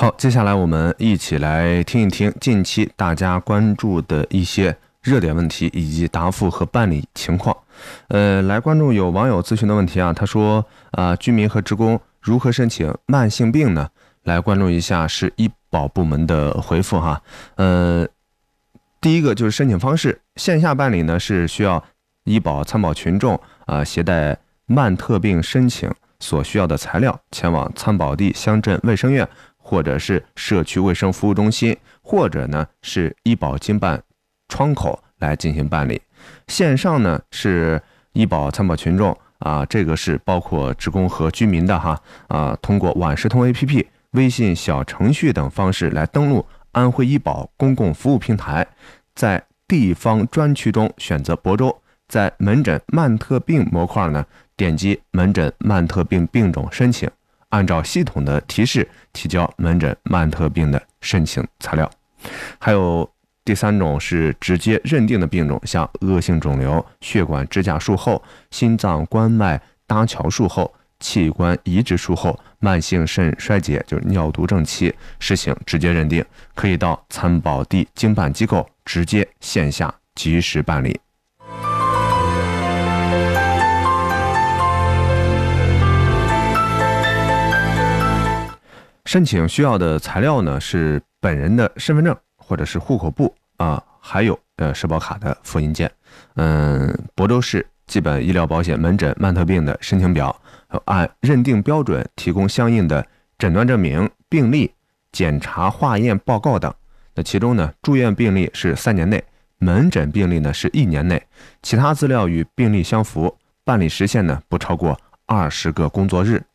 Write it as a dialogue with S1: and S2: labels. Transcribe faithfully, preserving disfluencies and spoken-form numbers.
S1: 好，接下来我们一起来听一听近期大家关注的一些热点问题以及答复和办理情况。呃，来关注有网友咨询的问题啊，他说啊、呃，居民和职工如何申请慢性病呢？来关注一下是医保部门的回复哈。呃，第一个就是申请方式，线下办理呢是需要医保参保群众啊、呃、携带慢特病申请所需要的材料，前往参保地乡镇卫生院，或者是社区卫生服务中心，或者呢是医保经办窗口来进行办理。线上呢是医保参保群众啊，这个是包括职工和居民的哈啊，通过晚识通 A P P、微信小程序等方式来登录安徽医保公共服务平台，在地方专区中选择亳州，在门诊慢特病模块呢点击门诊慢特病病种申请，按照系统的提示提交门诊慢特病的申请材料。还有第三种是直接认定的病种，像恶性肿瘤、血管支架术后、心脏冠脉搭桥术后、器官移植术后、慢性肾衰竭就是尿毒症期，实行直接认定，可以到参保地经办机构直接线下及时办理。申请需要的材料呢是本人的身份证或者是户口簿啊，还有呃社保卡的复印件。嗯，亳州市基本医疗保险门诊慢特病的申请表，按认定标准提供相应的诊断证明、病历、检查化验报告等。那其中呢，住院病历是三年内，门诊病历呢是一年内，其他资料与病历相符，办理时限呢不超过二十个工作日。